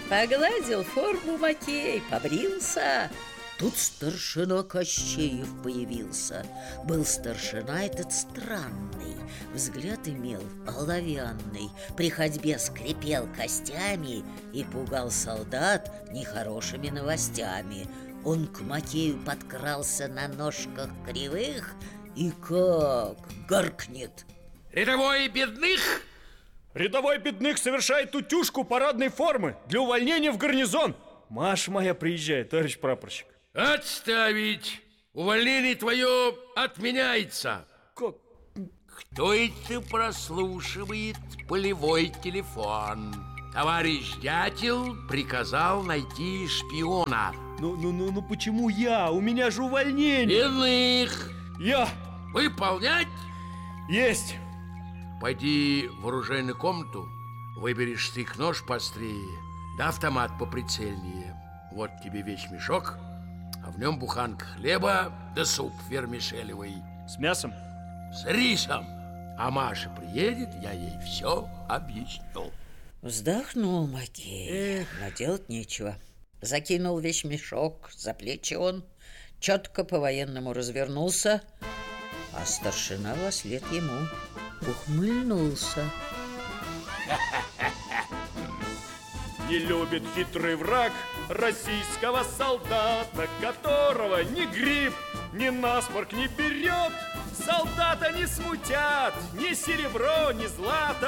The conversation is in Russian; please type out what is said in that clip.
Погладил форму Макей, побрился. Тут старшина Кощеев появился. Был старшина этот странный, взгляд имел оловянный, при ходьбе скрипел костями и пугал солдат нехорошими новостями. Он к Макею подкрался на ножках кривых и как гаркнет: рядовой Бедных! Рядовой Бедных совершает утюжку парадной формы для увольнения в гарнизон. Маша моя приезжает, товарищ прапорщик. Отставить! Увольнение твое отменяется. Как? Кто это прослушивает полевой телефон? Товарищ Дятел приказал найти шпиона. Ну почему я? У меня же увольнение. Бедных! Я! Выполнять? Есть! Пойди в оружейную комнату, выбери штык-нож поострее, да автомат поприцельнее. Вот тебе вещмешок, а в нем буханка хлеба да суп вермишелевый. С мясом? С рисом. А Маша приедет, я ей все объясню. Вздохнул Макей. Но делать нечего. Закинул вещмешок за плечи он, четко по-военному развернулся, а старшина вослед ему ухмыльнулся. Не любит хитрый враг российского солдата, которого ни грипп, ни насморк не берет. Солдата не смутят ни серебро, ни злато.